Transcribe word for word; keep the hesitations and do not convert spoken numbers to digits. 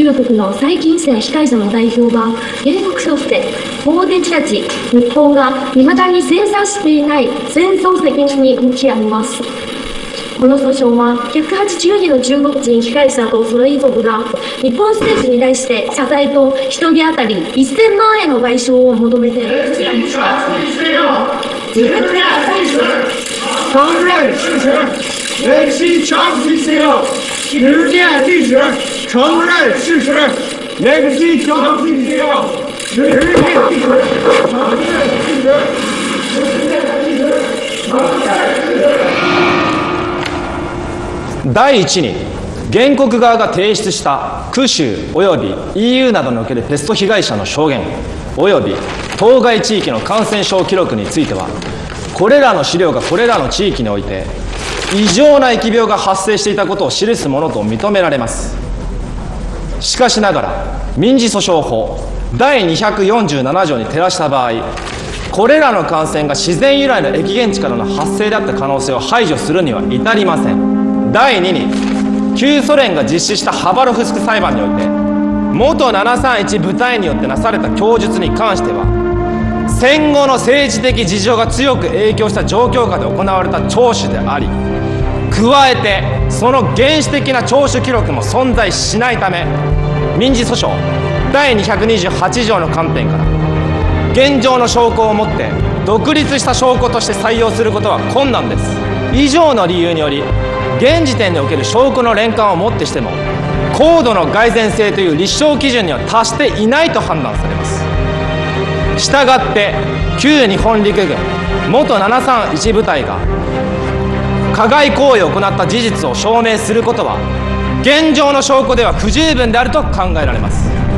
中国の最近世司会者の代表は、原告として、私たち日本が未だに清算していない戦争責任に向き合います。この訴訟は、ひゃくはちじゅうにんの中国人被害者とその遺族が、日本政府に対して謝罪と一人当たりせんまんえんの賠償を求めている。 承认事实，维系长期自由，实践历史，承认事实，维系长期自由，实践历史，承认事实，实践历史，承认事实。 第一に、原告側が提出したク州及び イーユー などにおけるペスト被害者の証言及び当該地域の感染症記録については、これらの資料がこれらの地域において異常な疫病が発生していたことを記すものと認められます。しかしながら民事訴訟法だいにひゃくよんじゅうなな条に照らした場合、これらの感染が自然由来の疫源地からの発生であった可能性を排除するには至りません。だいにに、旧ソ連が実施したハバロフスク裁判において、元ななさんいち部隊によってなされた供述に関しては、戦後の政治的事情が強く影響した状況下で行われた聴取であり、加えてその原始的な聴取記録も存在しないため、民事訴訟だいにひゃくにじゅうはち条の観点から現状の証拠をもって独立した証拠として採用することは困難です。以上の理由により、現時点における証拠の連関をもってしても高度の蓋然性という立証基準には達していないと判断されます。したがって旧日本陸軍元ななさんいち部隊が加害行為を行った事実を証明することは現状の証拠では不十分であると考えられます。